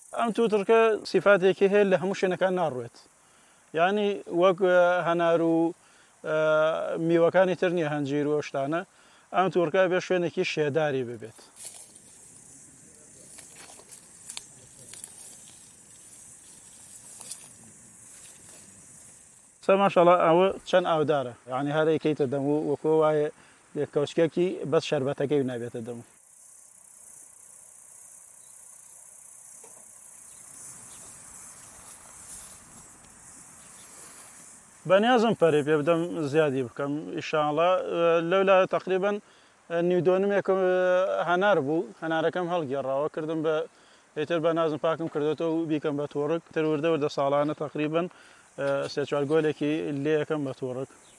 ئەم تووتڕکە سیفاتێکی هەیە لە هەموو شوێنەکان ناڕوێت، یعنی وەک هەنار و میوەکانی تر نییە هەنجیر و شتانە، ئەم توورکە بێ شوێنێکی شێداری ببێت. ماشەڵڵا ئەوە چەند ئاودارە، یعنی هەر یەکەیتە دەم و وەکۆ وایە کەوچکێکی بەس شەربەتەکەی نابێتە دەم. بەنیازم پەرێ پێ بدەم زیادی بکەم ئیشاڵڵا لەولا تقریبەن نیودۆنم یەکەم هەنار بوو، هەنارەکەم هەڵگێڕاوە کردم بە ئێتر بە نازم پاکم کردێتەوە و بیکەم بە تۆڕک تر وردە ساڵانە تقریبەن سێ چوار گۆلێکی لێ یەکەم بە تۆڕک.